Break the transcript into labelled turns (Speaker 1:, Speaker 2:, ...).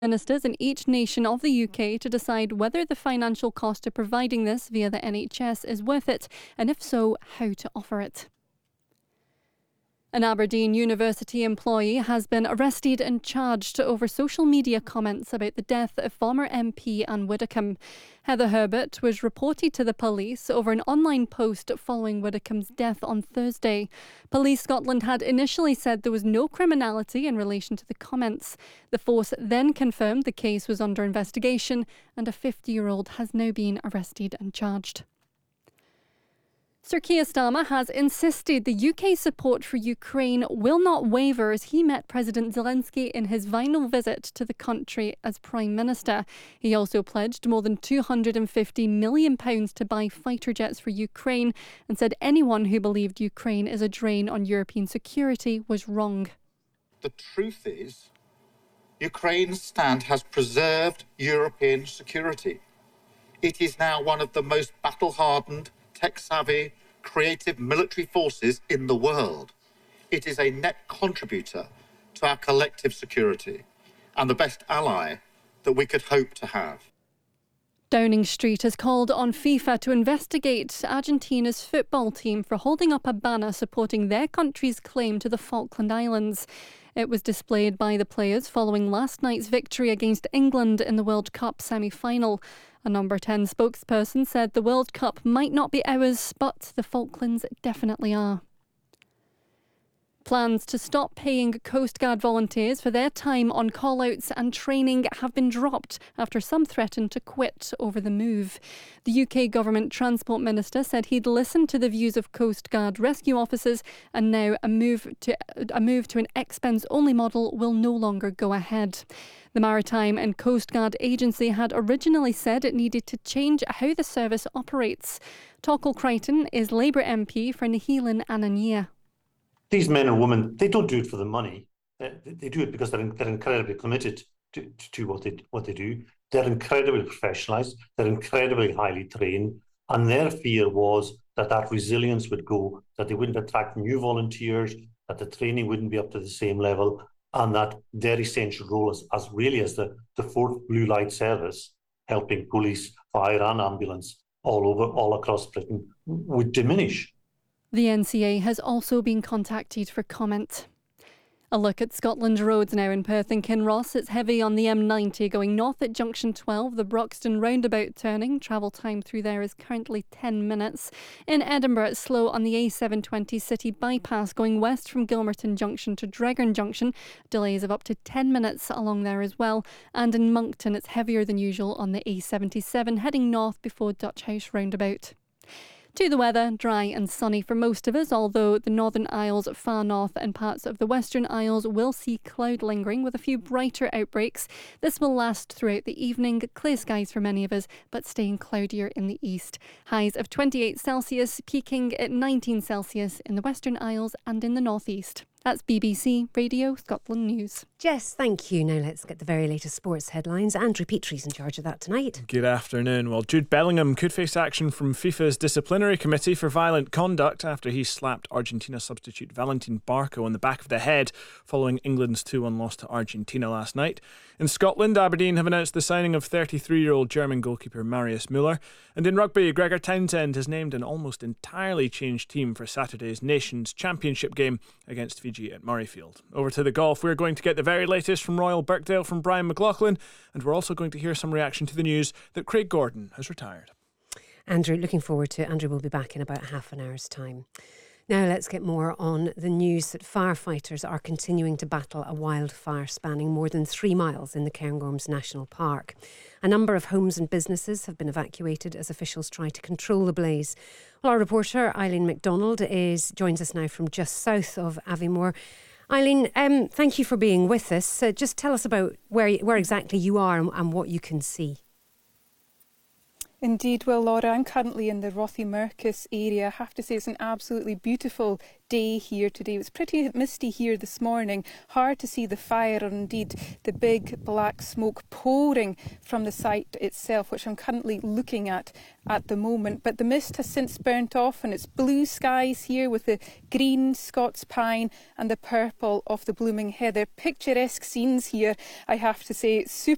Speaker 1: ministers in each nation of the UK to decide whether the financial cost of providing this via the NHS is worth it, and if so, how to offer it. An Aberdeen University employee has been arrested and charged over social media comments about the death of former MP Anne Widdecombe. Heather Herbert was reported to the police over an online post following Widdecombe's death on Thursday. Police Scotland had initially said there was no criminality in relation to the comments. The force then confirmed the case was under investigation and a 50-year-old has now been arrested and charged. Sir Keir Starmer has insisted the UK's support for Ukraine will not waver as he met President Zelensky in his final visit to the country as Prime Minister. He also pledged more than £250 million to buy fighter jets for Ukraine and said anyone who believed Ukraine is a drain on European security was wrong.
Speaker 2: The truth is, Ukraine's stand has preserved European security. It is now one of the most battle-hardened, tech-savvy, creative military forces in the world. It is a net contributor to our collective security and the best ally that we could hope to have.
Speaker 1: Downing Street has called on FIFA to investigate Argentina's football team for holding up a banner supporting their country's claim to the Falkland Islands. It was displayed by the players following last night's victory against England in the World Cup semi-final. A Number 10 spokesperson said the World Cup might not be ours, but the Falklands definitely are. Plans to stop paying Coast Guard volunteers for their time on call-outs and training have been dropped after some threatened to quit over the move. The UK Government Transport Minister said he'd listened to the views of Coast Guard rescue officers, and now a move to an expense-only model will no longer go ahead. The Maritime and Coast Guard Agency had originally said it needed to change how the service operates. Tochal Crichton is Labour MP for Nehelan Anania.
Speaker 3: These men and women, they don't do it for the money. They do it because they're incredibly committed to what they do. They're incredibly professionalised. They're incredibly highly trained. And their fear was that resilience would go, that they wouldn't attract new volunteers, that the training wouldn't be up to the same level, and that their essential role as the fourth blue light service, helping police, fire and ambulance all across Britain, would diminish.
Speaker 1: The NCA has also been contacted for comment. A look at Scotland roads now in Perth and Kinross. It's heavy on the M90 going north at junction 12, the Broxton roundabout turning. Travel time through there is currently 10 minutes. In Edinburgh, it's slow on the A720 city bypass going west from Gilmerton Junction to Dreghorn Junction. Delays of up to 10 minutes along there as well. And in Moncton, it's heavier than usual on the A77 heading north before Dutch House roundabout. To the weather, dry and sunny for most of us, although the Northern Isles, far north and parts of the Western Isles will see cloud lingering with a few brighter outbreaks. This will last throughout the evening, clear skies for many of us, but staying cloudier in the east. Highs of 28 Celsius, peaking at 19 Celsius in the Western Isles and in the northeast. That's BBC Radio Scotland News.
Speaker 4: Jess, thank you. Now let's get the very latest sports headlines. Andrew Petrie's in charge of that tonight.
Speaker 5: Good afternoon. Well, Jude Bellingham could face action from FIFA's disciplinary committee for violent conduct after he slapped Argentina substitute Valentin Barco on the back of the head following England's 2-1 loss to Argentina last night. In Scotland, Aberdeen have announced the signing of 33-year-old German goalkeeper Marius Müller. And in rugby, Gregor Townsend has named an almost entirely changed team for Saturday's Nations Championship game against Fiji at Murrayfield. Over to the golf, we're going to get the very latest from Royal Birkdale from Brian McLaughlin, and we're also going to hear some reaction to the news that Craig Gordon has retired.
Speaker 4: Andrew, looking forward to it. Andrew will be back in about half an hour's time. Now let's get more on the news that firefighters are continuing to battle a wildfire spanning more than 3 miles in the Cairngorms National Park. A number of homes and businesses have been evacuated as officials try to control the blaze. Well, our reporter Eileen McDonald joins us now from just south of Aviemore. Eileen, thank you for being with us. Just tell us about where exactly you are and what you can see.
Speaker 6: Indeed, well, Laura, I'm currently in the Rothiemurchus area. I have to say it's an absolutely beautiful day here today. It was pretty misty here this morning. Hard to see the fire or indeed the big black smoke pouring from the site itself, which I'm currently looking at the moment. But the mist has since burnt off and it's blue skies here with the green Scots pine and the purple of the blooming heather. Picturesque scenes here, I have to say. Super